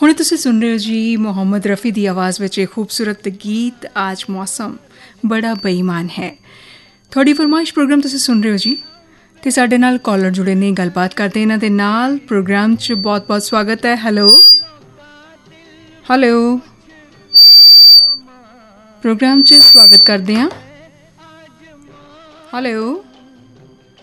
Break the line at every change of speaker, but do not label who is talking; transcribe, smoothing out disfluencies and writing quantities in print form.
ਹੁਣੇ ਤੁਸੀਂ ਸੁਣ ਰਹੇ ਹੋ ਜੀ ਮੁਹੰਮਦ ਰਫੀ ਦੀ ਆਵਾਜ਼ ਵਿੱਚ ਇਹ ਖੂਬਸੂਰਤ ਗੀਤ ਅੱਜ ਮੌਸਮ ਬੜਾ ਬੇਈਮਾਨ ਹੈ। ਤੁਹਾਡੀ ਫਰਮਾਇਸ਼ ਪ੍ਰੋਗਰਾਮ ਤੁਸੀਂ ਸੁਣ ਰਹੇ ਹੋ ਜੀ ਅਤੇ ਸਾਡੇ ਨਾਲ ਕਾਲਰ ਜੁੜੇ ਨੇ, ਗੱਲਬਾਤ ਕਰਦੇ ਇਹਨਾਂ ਦੇ ਨਾਲ। ਪ੍ਰੋਗਰਾਮ 'ਚ ਬਹੁਤ ਬਹੁਤ ਸਵਾਗਤ ਹੈ। ਹੈਲੋ ਹੈਲੋ, ਪ੍ਰੋਗਰਾਮ 'ਚ ਸਵਾਗਤ ਕਰਦੇ ਹਾਂ। ਹੈਲੋ